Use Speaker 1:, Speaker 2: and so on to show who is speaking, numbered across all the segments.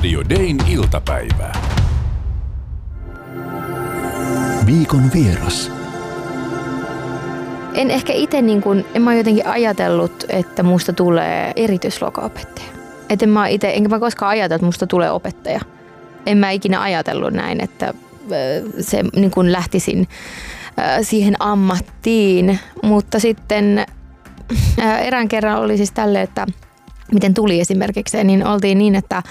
Speaker 1: Radio Dayn iltapäivää.
Speaker 2: Viikon vieras.
Speaker 3: En ehkä itse en mä jotenkin ajatellut, että musta tulee erityisluokanopettaja. Että enkä mä koskaan ajatellut, että musta tulee opettaja. En mä ikinä ajatellut näin, että se lähtisin siihen ammattiin. Mutta sitten erään kerran oli siis tälle, että miten tuli esimerkiksi, niin oltiin niin, että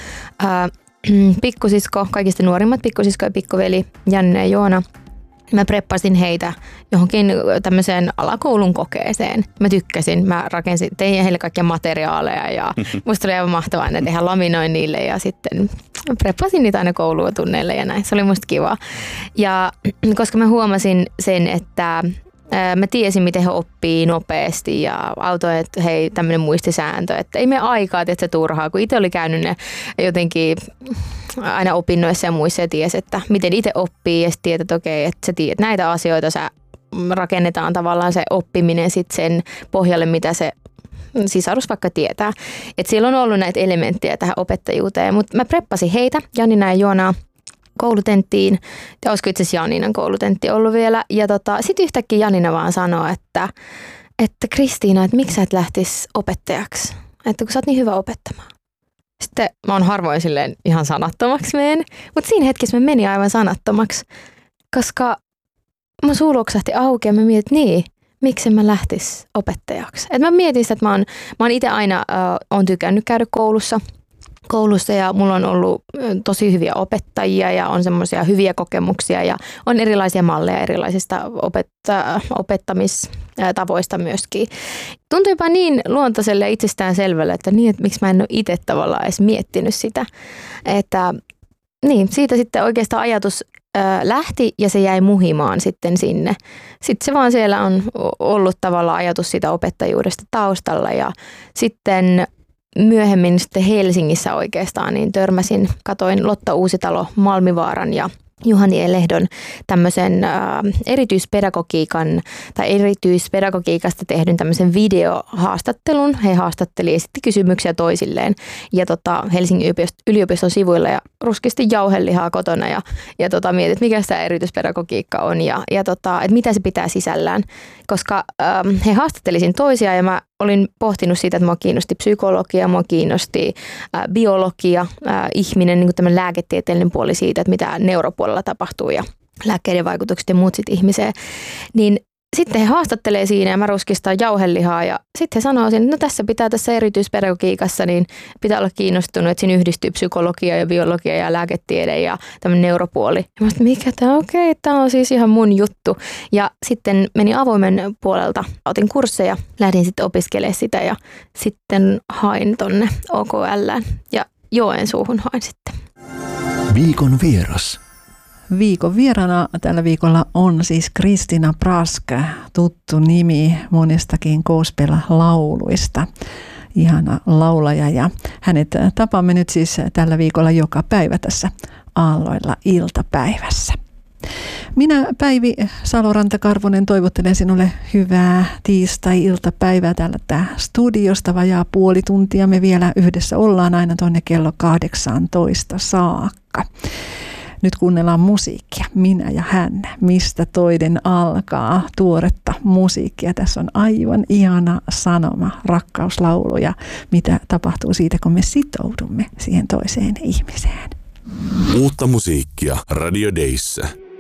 Speaker 3: pikkusisko, kaikista nuorimmat pikkusisko ja pikkuveli Janne ja Joona, mä preppasin heitä johonkin tämmöiseen alakoulun kokeeseen. Mä tykkäsin, tein heille kaikkia materiaaleja ja musta oli aivan mahtavaa aina tehdä laminoin niille ja sitten preppasin niitä aina koulutunneille ja näin. Se oli musta kiva. Ja koska mä huomasin sen, että mä tiesin, miten he oppii nopeasti ja autoin, että hei, tämmöinen muistisääntö, että ei mene aikaa, että se turhaa, kun itse oli käynyt ne jotenkin aina opinnoissa ja muissa ja tiesi, että miten itse oppii ja sitten tiedät, että okei, että sä tiedät näitä asioita, sä rakennetaan tavallaan se oppiminen sitten sen pohjalle, mitä se sisarus vaikka tietää. Että siellä on ollut näitä elementtejä tähän opettajuuteen, mutta mä preppasin heitä, Janina ja Joonaa, koulutenttiin, ja olisiko itse asiassa Janinan koulutentti ollut vielä. Ja sitten yhtäkkiä Janina vaan sanoo, että Kristiina, että miksi sä et lähtisi opettajaksi? Että kun sä oot niin hyvä opettamaan. Sitten mä oon harvoin silleen ihan sanattomaksi menen, mutta siinä hetkessä mä menin aivan sanattomaksi, koska mun suu luoksahti auki ja mä mietin, että niin, miksi mä lähtis opettajaksi. Et mä mietin sitä, että mä oon itse aina on tykännyt käydä koulussa ja mulla on ollut tosi hyviä opettajia ja on semmoisia hyviä kokemuksia ja on erilaisia malleja erilaisista opettamistavoista myöskin. Tuntui jopa niin luontaiselle ja itsestään selvälle, että miksi mä en ole itse tavallaan edes miettinyt sitä. Että niin, siitä sitten oikeastaan ajatus lähti ja se jäi muhimaan sitten sinne. Sitten se vaan siellä on ollut tavallaan ajatus siitä opettajuudesta taustalla ja sitten myöhemmin sitten Helsingissä oikeastaan niin katoin Lotta Uusitalo Malmivaaran ja Juhani E. Lehdon tämmöisen erityispedagogiikasta tehdyn tämmöisen videohaastattelun. He haastatteli ja esitti kysymyksiä toisilleen ja Helsingin yliopiston sivuilla ja ruskisti jauhelihaa kotona ja mietin, että mikä sitä erityispedagogiikka on ja että mitä se pitää sisällään. Koska he haastattelisin toisiaan ja mä olin pohtinut siitä, että mua kiinnosti psykologia, mua kiinnosti biologia, ihminen, niin kuin tämmöinen lääketieteellinen puoli siitä, että mitä neuropuolella tapahtuu ja lääkkeiden vaikutukset ja muut sitten ihmiseen. Niin sitten he haastattelee siinä ja mä ruskistan jauhelihaa ja sitten he sanoo siinä, että tässä erityispedagogiikassa niin pitää olla kiinnostunut, että siinä yhdistyy psykologia ja biologia ja lääketiede ja tämmöinen neuropuoli. Ja mä sanoin, mikä tämä on? Okei, tämä on siis ihan mun juttu. Ja sitten menin avoimen puolelta, otin kursseja, lähdin sitten opiskelemaan sitä ja sitten hain tonne OKL:ään ja Joensuuhun hain sitten.
Speaker 2: Viikon vieras.
Speaker 4: Viikon vieraana tällä viikolla on siis Kristiina Brask, tuttu nimi monestakin gospel-lauluista. Ihana laulaja ja hänet tapaamme nyt siis tällä viikolla joka päivä tässä Aalloilla iltapäivässä. Minä Päivi Saloranta-Karvonen toivottelen sinulle hyvää tiistai-iltapäivää täältä studiosta. Vajaa puoli tuntia me vielä yhdessä ollaan aina tuonne kello 18 saakka. Nyt kuunnellaan musiikkia, minä ja hän, mistä toinen alkaa, tuoretta musiikkia. Tässä on aivan ihana sanoma, rakkauslaulu ja mitä tapahtuu siitä, kun me sitoudumme siihen toiseen ihmiseen.
Speaker 1: Uutta musiikkia Radio Dayssä.